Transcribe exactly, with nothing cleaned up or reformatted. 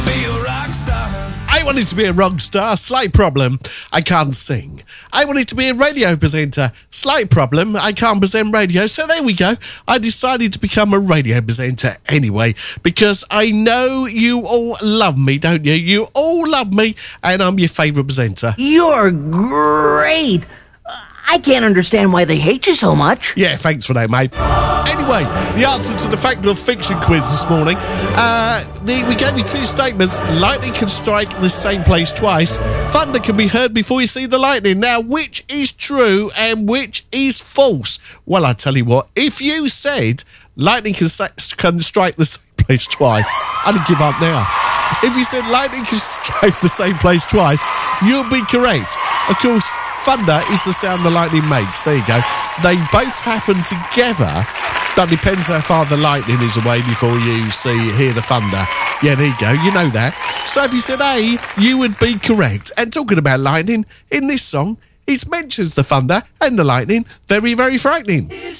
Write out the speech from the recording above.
Be a rock star. I wanted to be a rock star, slight problem, I can't sing. I wanted to be a radio presenter, slight problem, I can't present radio. So there we go. I decided to become a radio presenter anyway, because I know you all love me, don't you? You all love me, and I'm your favourite presenter. You're great. I can't understand why they hate you so much. Yeah, thanks for that, mate. Anyway, the answer to the fact or fiction quiz this morning. Uh, the, we gave you two statements. Lightning can strike the same place twice. Thunder can be heard before you see the lightning. Now, which is true and which is false? Well, I tell you what, if you said lightning can, can strike the same place twice, I'd give up now. If you said lightning can strike the same place twice, you'll be correct. Of course, thunder is the sound the lightning makes. There you go. They both happen together. That depends how far the lightning is away before you see hear the thunder. Yeah, there you go. You know that. So if you said A, you would be correct. And talking about lightning, in this song, it mentions the thunder and the lightning. Very, very frightening.